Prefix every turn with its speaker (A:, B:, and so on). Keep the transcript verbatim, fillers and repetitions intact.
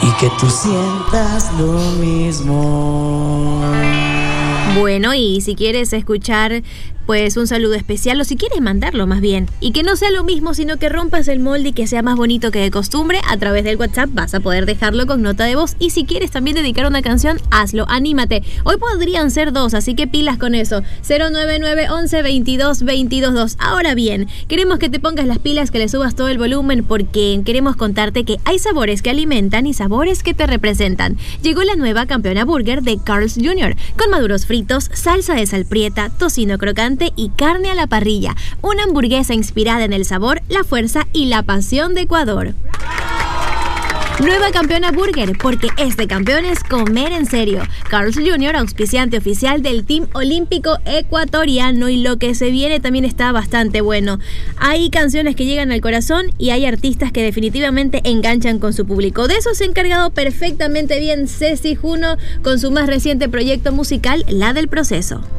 A: y que tú sientas lo mismo.
B: Bueno, y si quieres escuchar pues un saludo especial, o si quieres mandarlo más bien, y que no sea lo mismo, sino que rompas el molde y que sea más bonito que de costumbre, a través del WhatsApp vas a poder dejarlo con nota de voz. Y si quieres también dedicar una canción, hazlo, anímate. Hoy podrían ser dos, así que pilas con eso. cero nueve nueve once veintidós veintidós dos. Ahora bien, queremos que te pongas las pilas, que le subas todo el volumen, porque queremos contarte que hay sabores que alimentan y sabores que te representan. Llegó la nueva campeona burger de Carl's junior, con maduros fritos, salsa de salprieta, tocino crocante y carne a la parrilla. Una hamburguesa inspirada en el sabor, la fuerza y la pasión de Ecuador. Nueva campeona burger, porque es de campeones comer en serio. Carl's junior, auspiciante oficial del Team Olímpico Ecuatoriano, y lo que se viene también está bastante bueno. Hay canciones que llegan al corazón y hay artistas que definitivamente enganchan con su público. De eso se ha encargado perfectamente bien Ceci Juno con su más reciente proyecto musical, La del Proceso.